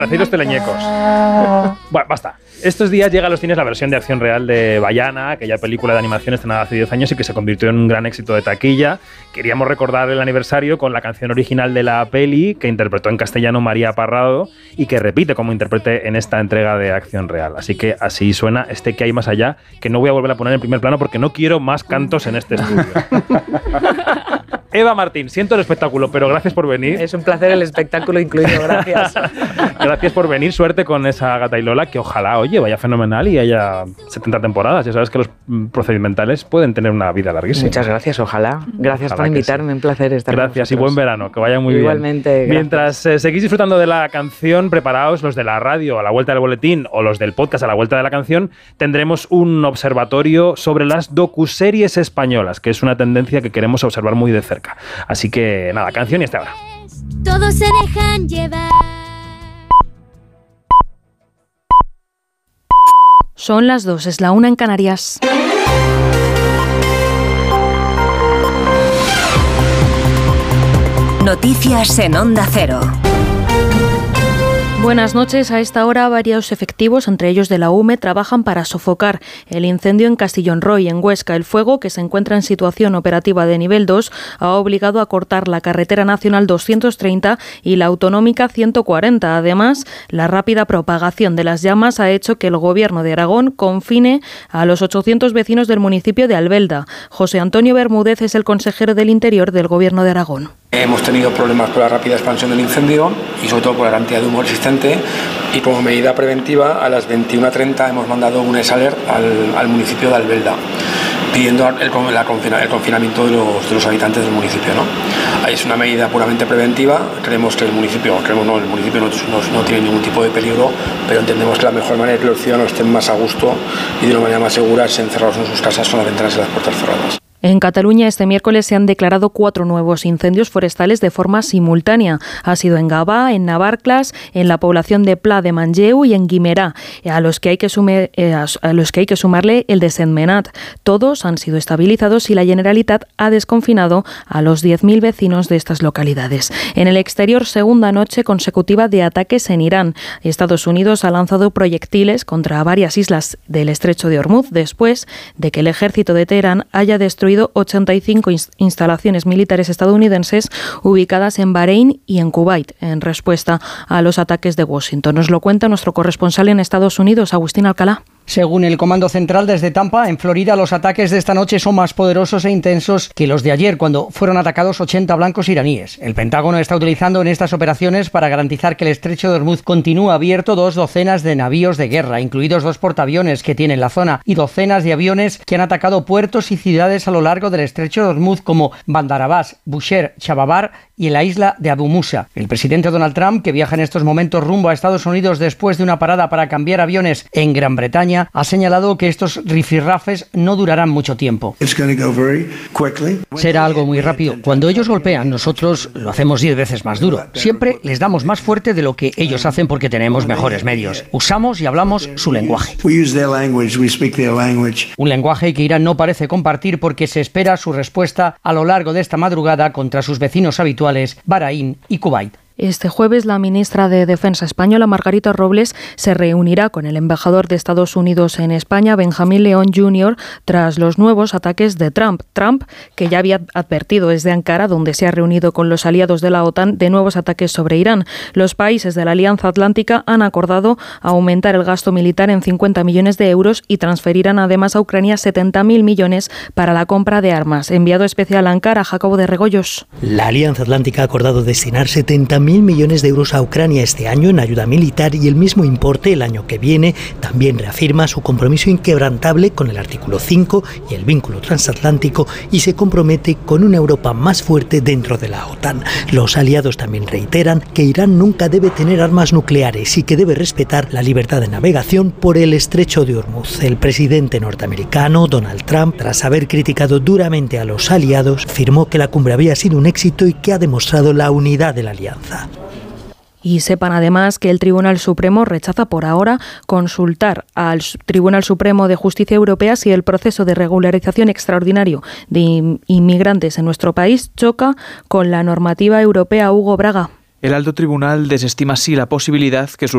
Hacéis los teleñecos. Bueno, basta. Estos días llega a los cines la versión de acción real de Vaiana, aquella película de animación estrenada hace 10 años y que se convirtió en un gran éxito de taquilla. Queríamos recordar el aniversario con la canción original de la peli que interpretó en castellano María Parrado y que repite como intérprete en esta entrega de acción real. Así que así suena este Que hay más allá, que no voy a volver a poner en primer plano porque no quiero más cantos en este estudio. Eva Martín, siento el espectáculo, pero gracias por venir. Es un placer el espectáculo incluido, gracias. Gracias por venir, suerte con esa Gata y Lola, que ojalá, oye, vaya fenomenal y haya 70 temporadas. Ya sabes que los procedimentales pueden tener una vida larguísima. Muchas gracias, ojalá. Gracias por invitarme, sí. Un placer estar con Gracias y vosotros. buen verano, que vaya muy Igualmente, bien. gracias. Mientras seguís disfrutando de la canción, preparaos los de la radio a la vuelta del boletín o los del podcast a la vuelta de la canción, tendremos un observatorio sobre las docuseries españolas, que es una tendencia que queremos observar muy de cerca. Así que nada, canción y hasta ahora. Todos se dejan llevar. Son las 2, es la 1 en Canarias. Noticias en Onda Cero. Buenas noches. A esta hora varios efectivos, entre ellos de la UME, trabajan para sofocar el incendio en Castillón Roy, en Huesca. El fuego, que se encuentra en situación operativa de nivel 2, ha obligado a cortar la carretera nacional 230 y la autonómica 140. Además, la rápida propagación de las llamas ha hecho que el Gobierno de Aragón confine a los 800 vecinos del municipio de Albelda. José Antonio Bermúdez es el consejero del Interior del Gobierno de Aragón. Hemos tenido problemas por la rápida expansión del incendio y sobre todo por la cantidad de humo existente, y como medida preventiva a las 21:30 hemos mandado un ESALER al municipio de Albelda pidiendo el confinamiento de los habitantes del municipio, ¿no? Es una medida puramente preventiva. Creemos que el municipio no tiene ningún tipo de peligro, pero entendemos que la mejor manera de que los ciudadanos estén más a gusto y de una manera más segura es encerrados en sus casas con las ventanas y las puertas cerradas. En Cataluña este miércoles se han declarado 4 nuevos incendios forestales de forma simultánea. Ha sido en Gavà, en Navarcles, en la población de Pla de Manlleu y en Guimerà, a los que hay que sumarle el de Sentmenat. Todos han sido estabilizados y la Generalitat ha desconfinado a los 10.000 vecinos de estas localidades. En el exterior, segunda noche consecutiva de ataques en Irán. Estados Unidos ha lanzado proyectiles contra varias islas del estrecho de Hormuz después de que el ejército de Teherán haya destruido 85 instalaciones militares estadounidenses ubicadas en Bahrein y en Kuwait, en respuesta a los ataques de Washington. Nos lo cuenta nuestro corresponsal en Estados Unidos, Agustín Alcalá. Según el Comando Central desde Tampa, en Florida, los ataques de esta noche son más poderosos e intensos que los de ayer, cuando fueron atacados 80 blancos iraníes. El Pentágono está utilizando en estas operaciones para garantizar que el estrecho de Hormuz continúa abierto 2 docenas de navíos de guerra, incluidos 2 portaaviones que tiene la zona, y docenas de aviones que han atacado puertos y ciudades a lo largo del estrecho de Hormuz, como Bandar Abbas, Bushehr, Chababar y en la isla de Abu Musa. El presidente Donald Trump, que viaja en estos momentos rumbo a Estados Unidos después de una parada para cambiar aviones en Gran Bretaña, ha señalado que estos rifirrafes no durarán mucho tiempo. Será algo muy rápido. Cuando ellos golpean, nosotros lo hacemos 10 veces más duro. Siempre les damos más fuerte de lo que ellos hacen porque tenemos mejores medios. Usamos y hablamos su lenguaje. Un lenguaje que Irán no parece compartir porque se espera su respuesta a lo largo de esta madrugada contra sus vecinos habituales, Bahrein y Kuwait. Este jueves, la ministra de Defensa española, Margarita Robles, se reunirá con el embajador de Estados Unidos en España, Benjamín León Jr., tras los nuevos ataques de Trump. Trump, que ya había advertido desde Ankara, donde se ha reunido con los aliados de la OTAN, de nuevos ataques sobre Irán. Los países de la Alianza Atlántica han acordado aumentar el gasto militar en 50 millones de euros y transferirán además a Ucrania 70.000 millones para la compra de armas. Enviado especial a Ankara, Jacobo de Regoyos. La Alianza Atlántica ha acordado destinar 70.000 millones de euros a Ucrania este año en ayuda militar y el mismo importe el año que viene. También reafirma su compromiso inquebrantable con el artículo 5 y el vínculo transatlántico y se compromete con una Europa más fuerte dentro de la OTAN. Los aliados también reiteran que Irán nunca debe tener armas nucleares y que debe respetar la libertad de navegación por el estrecho de Hormuz. El presidente norteamericano, Donald Trump, tras haber criticado duramente a los aliados, afirmó que la cumbre había sido un éxito y que ha demostrado la unidad de la alianza. Y sepan además que el Tribunal Supremo rechaza por ahora consultar al Tribunal Supremo de Justicia Europea si el proceso de regularización extraordinario de inmigrantes en nuestro país choca con la normativa europea. Hugo Braga. El alto tribunal desestima así la posibilidad que sus